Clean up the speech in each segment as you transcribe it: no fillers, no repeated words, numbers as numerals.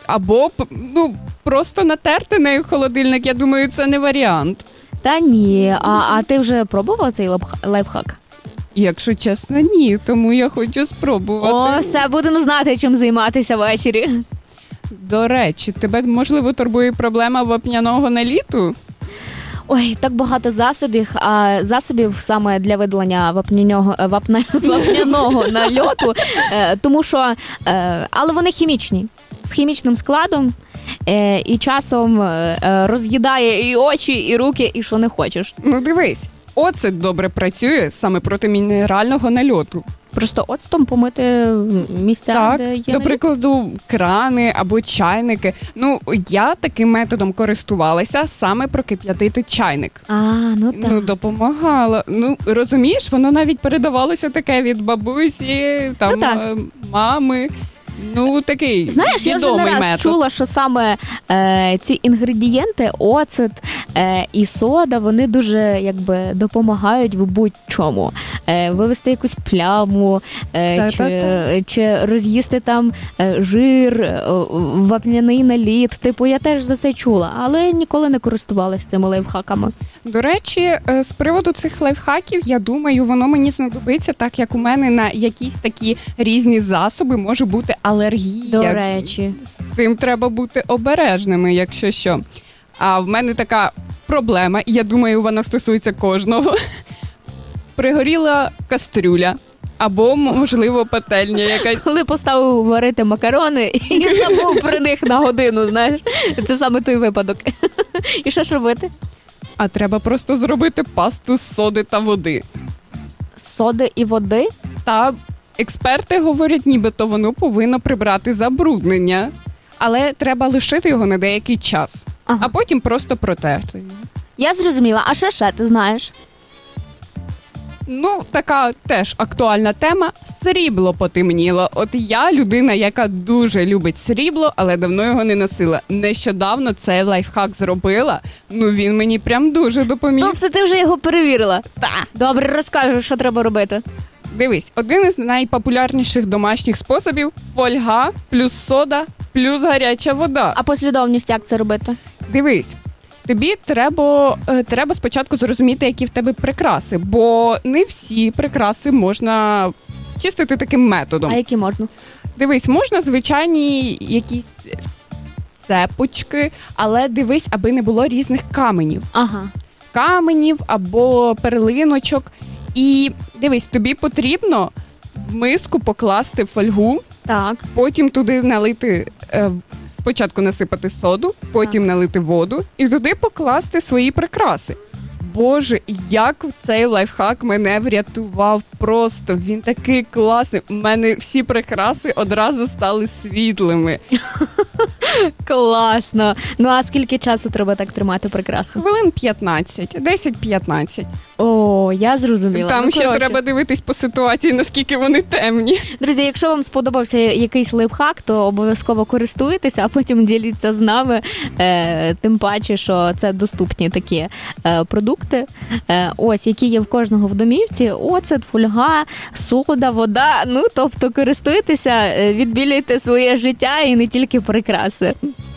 Або, просто натерти нею в холодильник, я думаю, це не варіант. Та ні, а ти вже пробувала цей лайфхак? Якщо чесно, ні, тому я хочу спробувати. О, все, будемо знати, чим займатися ввечері. До речі, тебе, можливо, турбує проблема вапняного наліту? Ой, так багато засобів саме для видалення вапняного нальоту, тому що, але вони хімічні, з хімічним складом, і часом роз'їдає і очі, і руки, і що не хочеш. Ну дивись, оцет добре працює саме проти мінерального нальоту. Просто оцтом помити місця, так, де є до прикладу, крани або чайники. Я таким методом користувалася, саме прокип'ятити чайник. Ну так. Допомагало. Розумієш, воно навіть передавалося таке від бабусі, мами. Такий знаєш, я вже не раз метод. Чула, що саме ці інгредієнти, оцет і сода, вони дуже допомагають в будь-чому. Вивести якусь пляму, чи роз'їсти там жир, вапняний наліт. Я теж за це чула, але ніколи не користувалася цими лайфхаками. До речі, з приводу цих лайфхаків, я думаю, воно мені знадобиться, так як у мене на якісь такі різні засоби може бути алергія. До речі. З цим треба бути обережними, якщо що. А в мене така проблема, і я думаю, вона стосується кожного. Пригоріла кастрюля. Або, можливо, пательня якась. Коли поставив варити макарони і забув про них на годину, знаєш. Це саме той випадок. І що ж робити? А треба просто зробити пасту з соди та води. Соди і води? Та експерти говорять, нібито воно повинно прибрати забруднення. Але треба лишити його на деякий час. А потім просто протерти. Я зрозуміла. А що ще ти знаєш? Така теж актуальна тема. Срібло потемніло. От я людина, яка дуже любить срібло, але давно його не носила. Нещодавно цей лайфхак зробила. Він мені прям дуже допоміг. Тобто ти вже його перевірила? Так. Добре, розкажу, що треба робити. Дивись, один із найпопулярніших домашніх способів – фольга, плюс сода, плюс гаряча вода. А послідовність як це робити? Дивись. Тобі треба спочатку зрозуміти, які в тебе прикраси, бо не всі прикраси можна чистити таким методом. А які можна? Дивись, можна звичайні якісь цепочки, але дивись, аби не було різних каменів. Каменів або перлиночок. І дивись, тобі потрібно в миску покласти фольгу, потім туди налити... Спочатку насипати соду, потім налити воду і туди покласти свої прикраси. Боже, як цей лайфхак мене врятував просто. Він такий класний. У мене всі прикраси одразу стали світлими. Класно. А скільки часу треба так тримати прикрасу? Хвилин 15, 10-15. О, я зрозуміла. Там ще треба дивитись по ситуації, наскільки вони темні. Друзі, якщо вам сподобався якийсь лайфхак, то обов'язково користуйтеся, а потім діліться з нами. Тим паче, що це доступні такі продукти. Ось, які є в кожного в домівці. Оцет, фольга, сода, вода. Тобто користуйтеся, відбілюйте своє життя і не тільки прикраси.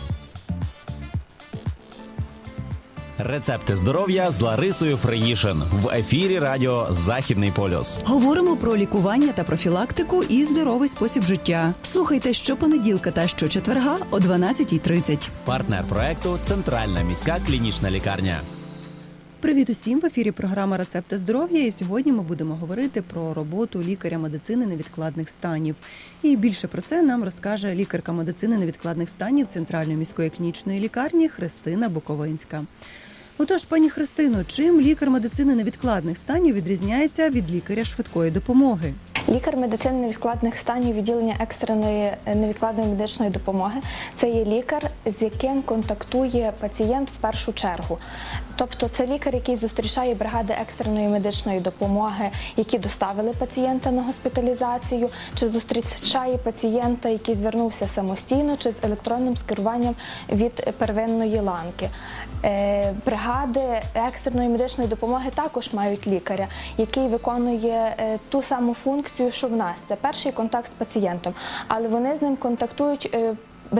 Рецепти здоров'я з Ларисою Фриїшин. В ефірі радіо «Західний полюс». Говоримо про лікування та профілактику і здоровий спосіб життя. Слухайте щопонеділка та щочетверга о 12:30. Партнер проекту – Центральна міська клінічна лікарня. Привіт усім! В ефірі програма «Рецепти здоров'я» і сьогодні ми будемо говорити про роботу лікаря медицини невідкладних станів. І більше про це нам розкаже лікарка медицини невідкладних станів Центральної міської клінічної лікарні Христина Буковинська. Отож, пані Христино, чим лікар медицини невідкладних станів відрізняється від лікаря швидкої допомоги? Лікар медицини невідкладних станів відділення екстреної невідкладної медичної допомоги – це є лікар, з яким контактує пацієнт в першу чергу. Тобто це лікар, який зустрічає бригади екстреної медичної допомоги, які доставили пацієнта на госпіталізацію, чи зустрічає пацієнта, який звернувся самостійно, чи з електронним скеруванням від первинної ланки. Бригади екстреної медичної допомоги також мають лікаря, який виконує ту саму функцію, що в нас. Це перший контакт з пацієнтом. Але вони з ним контактують